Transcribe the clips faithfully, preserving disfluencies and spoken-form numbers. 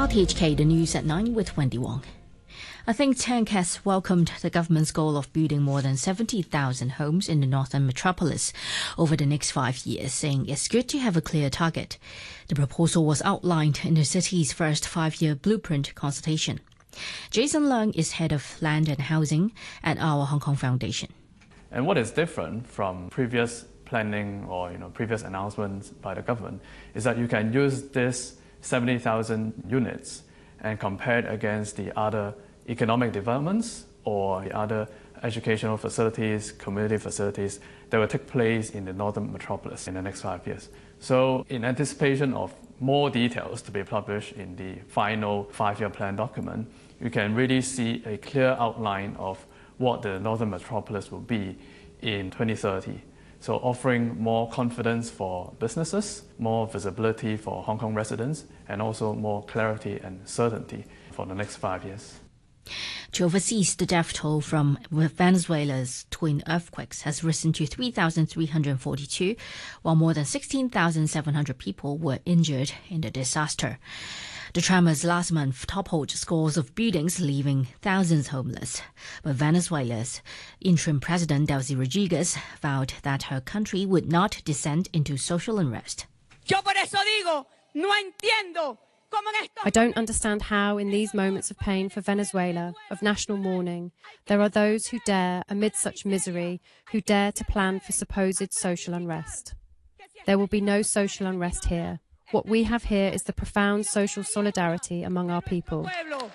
R T H K, the news at nine with Wendy Wong. A think tank has welcomed the government's goal of building more than seventy thousand homes in the northern metropolis over the next five years, saying it's good to have a clear target. The proposal was outlined in the city's first five-year blueprint consultation. Jason Leung is head of land and housing at our Hong Kong Foundation. And what is different from previous planning or you know previous announcements by the government is that you can use this seventy thousand units and compare it against the other economic developments or the other educational facilities, community facilities that will take place in the northern metropolis in the next five years. So in anticipation of more details to be published in the final five-year plan document, you can really see a clear outline of what the northern metropolis will be in twenty thirty. So offering more confidence for businesses, more visibility for Hong Kong residents, and also more clarity and certainty for the next five years. To overseas, the death toll from Venezuela's twin earthquakes has risen to three thousand three hundred forty-two, while more than sixteen thousand seven hundred people were injured in the disaster. The tremors last month toppled scores of buildings, leaving thousands homeless. But Venezuela's interim president, Delcy Rodriguez, vowed that her country would not descend into social unrest. Yo por eso digo, no entiendo. I don't understand how, in these moments of pain for Venezuela, of national mourning, there are those who dare, amid such misery, who dare to plan for supposed social unrest. There will be no social unrest here. What we have here is the profound social solidarity among our people.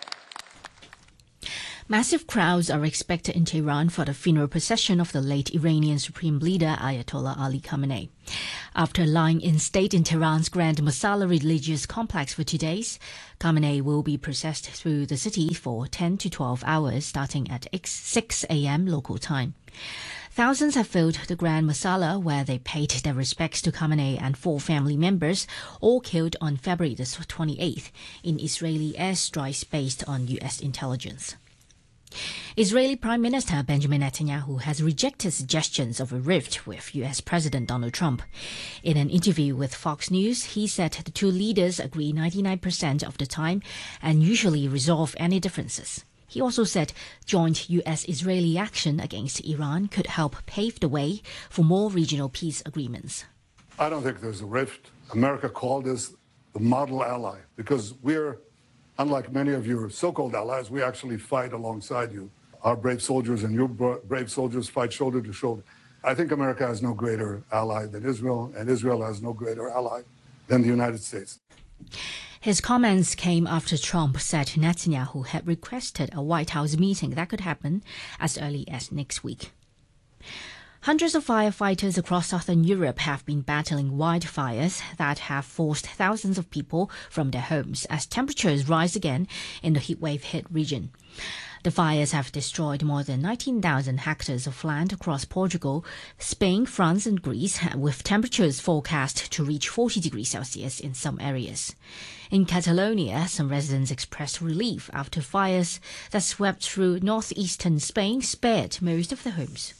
Massive crowds are expected in Tehran for the funeral procession of the late Iranian Supreme Leader Ayatollah Ali Khamenei. After lying in state in Tehran's Grand Masala religious complex for two days, Khamenei will be processed through the city for ten to twelve hours, starting at six a.m. local time. Thousands have filled the Grand Masala, where they paid their respects to Khamenei and four family members, all killed on February the twenty-eighth in Israeli airstrikes based on U S intelligence. Israeli Prime Minister Benjamin Netanyahu has rejected suggestions of a rift with U S President Donald Trump. In an interview with Fox News, he said the two leaders agree ninety-nine percent of the time and usually resolve any differences. He also said joint U S-Israeli action against Iran could help pave the way for more regional peace agreements. I don't think there's a rift. America called us the model ally because we're, unlike many of your so-called allies, we actually fight alongside you. Our brave soldiers and your brave soldiers fight shoulder to shoulder. I think America has no greater ally than Israel, and Israel has no greater ally than the United States. His comments came after Trump said Netanyahu had requested a White House meeting that could happen as early as next week. Hundreds of firefighters across southern Europe have been battling wildfires that have forced thousands of people from their homes as temperatures rise again in the heatwave-hit region. The fires have destroyed more than nineteen thousand hectares of land across Portugal, Spain, France and Greece, with temperatures forecast to reach forty degrees Celsius in some areas. In Catalonia, some residents expressed relief after fires that swept through northeastern Spain spared most of their homes.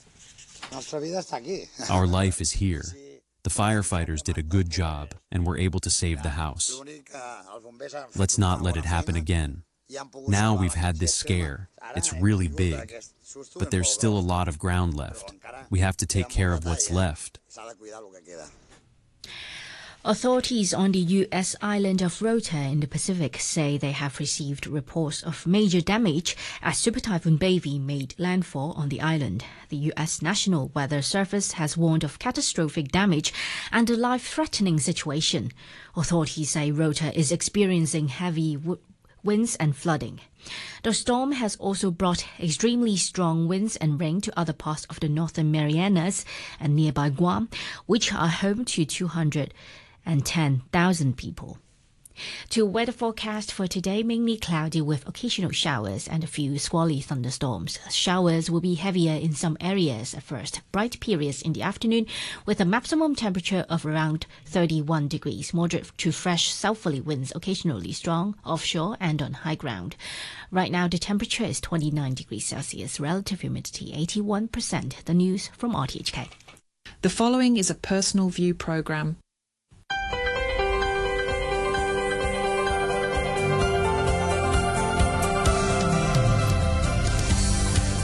Our life is here. The firefighters did a good job and were able to save the house. Let's not let it happen again. Now we've had this scare. It's really big. But there's still a lot of ground left. We have to take care of what's left. Authorities on the U S island of Rota in the Pacific say they have received reports of major damage as Super Typhoon Baby made landfall on the island. The U S National Weather Service has warned of catastrophic damage and a life-threatening situation. Authorities say Rota is experiencing heavy winds and flooding. The storm has also brought extremely strong winds and rain to other parts of the Northern Marianas and nearby Guam, which are home to two hundred ten thousand people. To weather forecast for today, mainly cloudy with occasional showers and a few squally thunderstorms. Showers will be heavier in some areas at first. Bright periods in the afternoon with a maximum temperature of around thirty-one degrees. Moderate to fresh southerly winds, occasionally strong offshore and on high ground. Right now the temperature is twenty-nine degrees Celsius. Relative humidity eighty-one percent. The news from R T H K. The following is a personal view program.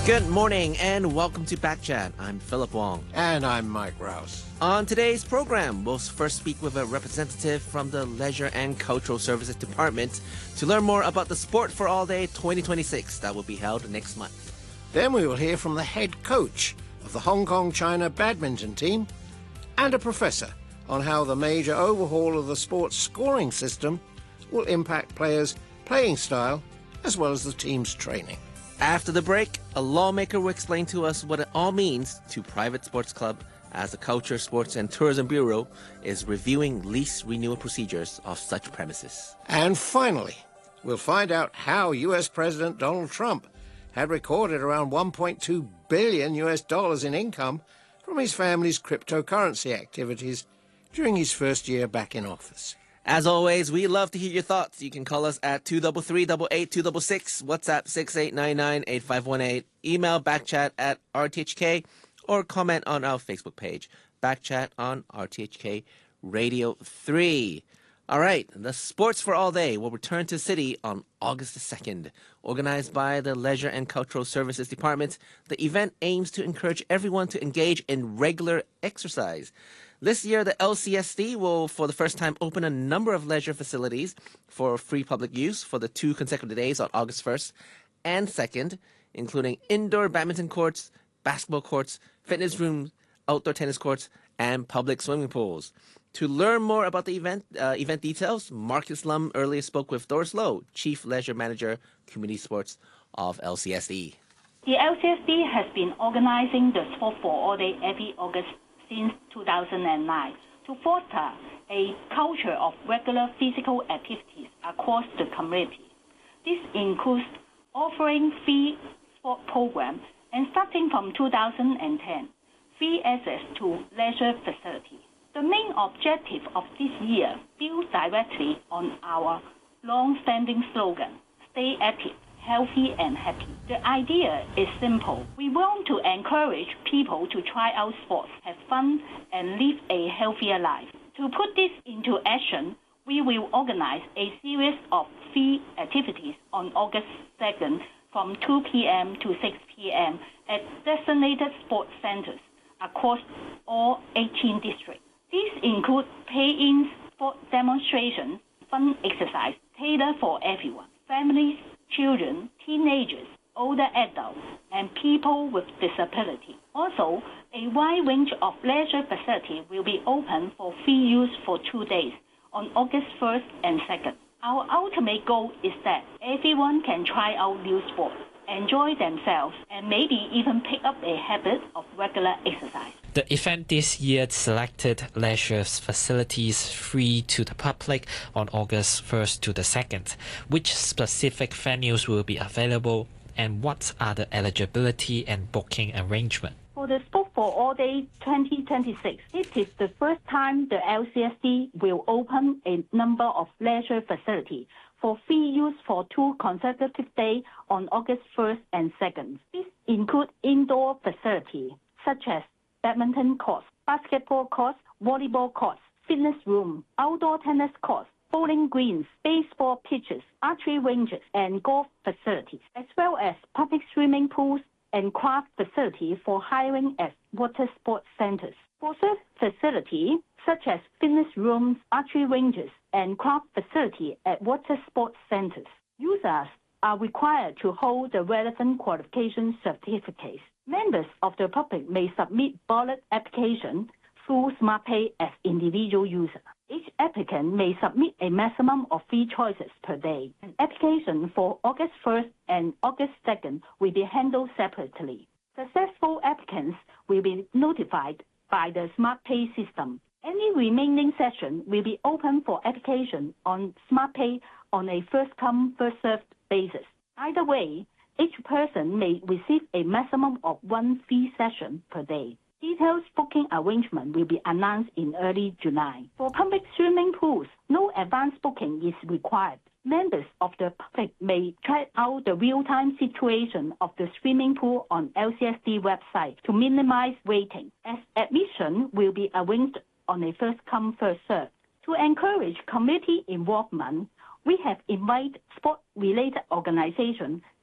Good morning and welcome to Backchat. I'm Philip Wong. And I'm Mike Rouse. On today's program, we'll first speak with a representative from the Leisure and Cultural Services Department to learn more about the Sport for All Day twenty twenty-six that will be held next month. Then we will hear from the head coach of the Hong Kong-China badminton team and a professor on how the major overhaul of the sports scoring system will impact players' playing style as well as the team's training. After the break, a lawmaker will explain to us what it all means to private sports club as the Culture, Sports and Tourism Bureau is reviewing lease renewal procedures of such premises. And finally, we'll find out how U S President Donald Trump had recorded around one point two billion U S dollars in income from his family's cryptocurrency activities during his first year back in office. As always, we love to hear your thoughts. You can call us at two three three, eight eight two six six, WhatsApp six eight nine nine, eight five one eight, email backchat at R T H K, or comment on our Facebook page, Backchat on R T H K Radio three. All right, the Sports for All Day will return to the city on August the second. Organized by the Leisure and Cultural Services Department, the event aims to encourage everyone to engage in regular exercise. This year, the L C S D will, for the first time, open a number of leisure facilities for free public use for the two consecutive days on August first and second, including indoor badminton courts, basketball courts, fitness rooms, outdoor tennis courts, and public swimming pools. To learn more about the event uh, event details, Marcus Lum earlier spoke with Doris Lowe, Chief Leisure Manager, Community Sports of L C S D. The L C S D has been organizing the Sport for All Day every August since two thousand nine to foster a culture of regular physical activities across the community. This includes offering free sport programs and starting from two thousand ten, free access to leisure facilities. The main objective of this year builds directly on our long-standing slogan, stay active, healthy and happy. The idea is simple. We want to encourage people to try out sports, have fun, and live a healthier life. To put this into action, we will organize a series of free activities on August second from two p.m. to six p.m. at designated sports centers across all eighteen districts. These include pay-in sport demonstrations, fun exercise tailored for everyone, families, children, teenagers, older adults, and people with disability. Also, a wide range of leisure facilities will be open for free use for two days on August first and second. Our ultimate goal is that everyone can try out new sports, enjoy themselves, and maybe even pick up a habit of regular exercise. The event this year selected leisure facilities free to the public on August first to the second. Which specific venues will be available and what are the eligibility and booking arrangement? For the Sport for All Day twenty twenty-six, it is the first time the L C S D will open a number of leisure facilities for free use for two consecutive days on August first and second. These include indoor facilities such as badminton courts, basketball courts, volleyball courts, fitness room, outdoor tennis courts, bowling greens, baseball pitches, archery ranges, and golf facilities, as well as public swimming pools and craft facilities for hiring as water sports centers. For such facilities, such as fitness rooms, archery ranges, and craft facilities at water sports centers, users are required to hold the relevant qualification certificates. Members of the public may submit ballot application through SmartPay as individual user. Each applicant may submit a maximum of three choices per day. An application for August first and August second will be handled separately. Successful applicants will be notified by the SmartPay system. Any remaining session will be open for application on SmartPay on a first-come, first-served basis. Either way, each person may receive a maximum of one free session per day. Detailed booking arrangement will be announced in early July. For public swimming pools, no advance booking is required. Members of the public may try out the real-time situation of the swimming pool on L C S D website to minimize waiting, as admission will be arranged on a first-come, first-served. To encourage community involvement, we have invited sport-related organizations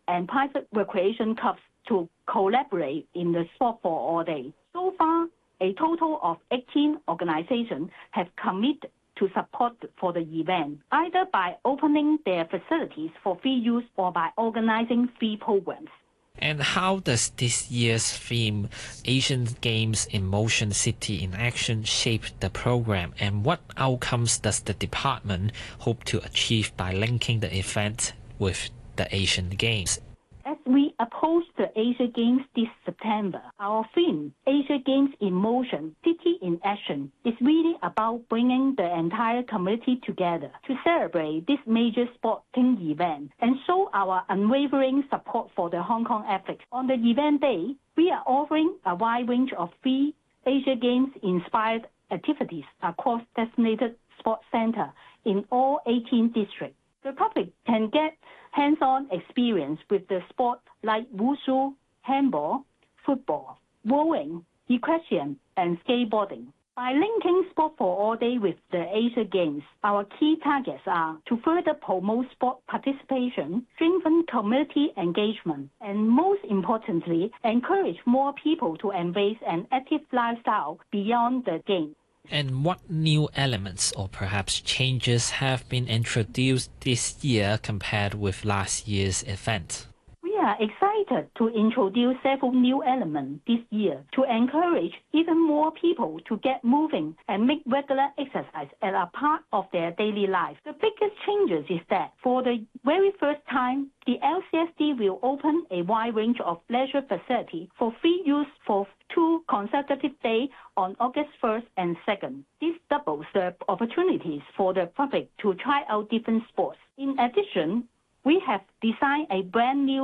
and private recreation clubs to collaborate in the Sport for All Day. So far, a total of eighteen organizations have committed to support for the event, either by opening their facilities for free use or by organizing free programs. And how does this year's theme, Asian Games in Motion City in Action, shape the program? And what outcomes does the department hope to achieve by linking the event with the Asian Games? As we approach the Asia Games this September, our theme, Asia Games in Motion, City in Action, is really about bringing the entire community together to celebrate this major sporting event and show our unwavering support for the Hong Kong athletes. On the event day, we are offering a wide range of free Asia Games-inspired activities across designated sports centers in all eighteen districts. The public can get hands-on experience with the sport like wushu, handball, football, rowing, equestrian, and skateboarding. By linking Sport for All Day with the Asia Games, our key targets are to further promote sport participation, strengthen community engagement, and most importantly, encourage more people to embrace an active lifestyle beyond the game. And what new elements or perhaps changes have been introduced this year compared with last year's event? We are excited to introduce several new elements this year to encourage even more people to get moving and make regular exercise as a part of their daily life. The biggest changes is that for the very first time, the L C S D will open a wide range of leisure facilities for free use for two consecutive days on August first and second. This doubles the opportunities for the public to try out different sports. In addition, we have designed a brand new